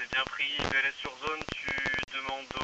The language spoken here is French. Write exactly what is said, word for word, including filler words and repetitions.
bien pris, V L S sur zone, tu demandes